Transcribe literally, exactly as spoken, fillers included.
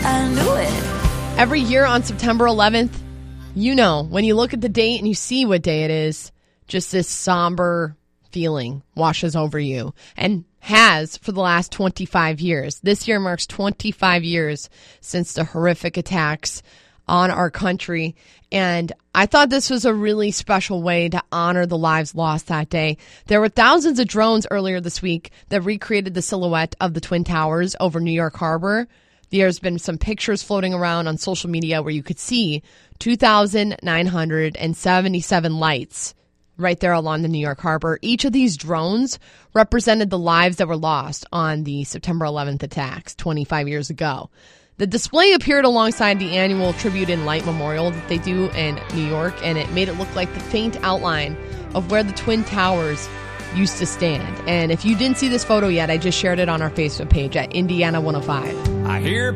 I knew it. Every year on September eleventh, you know, when you look at the date and you see what day it is, just this somber feeling washes over you, and has for the last twenty-five years. This year marks twenty-five years since the horrific attacks on our country, and I thought this was a really special way to honor the lives lost that day. There were thousands of drones earlier this week that recreated the silhouette of the Twin Towers over New York Harbor. There's been some pictures floating around on social media where you could see two thousand nine hundred seventy-seven lights right there along the New York Harbor. Each of these drones represented the lives that were lost on the September eleventh attacks twenty-five years ago. The display appeared alongside the annual Tribute in Light Memorial that they do in New York, and it made it look like the faint outline of where the Twin Towers used to stand. And if you didn't see this photo yet, I just shared it on our Facebook page at Indiana one oh five. I hear